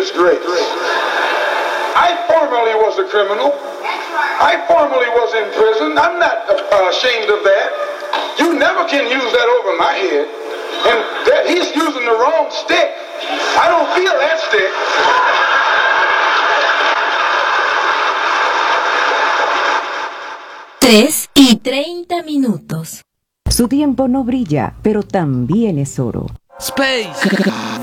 His grace. I formerly was a criminal. I formerly was in prison. I'm not ashamed of that. You never can use that over my head. And that he's using the wrong stick. I don't feel that stick. 3:30. Su tiempo no brilla, pero también es oro. Space.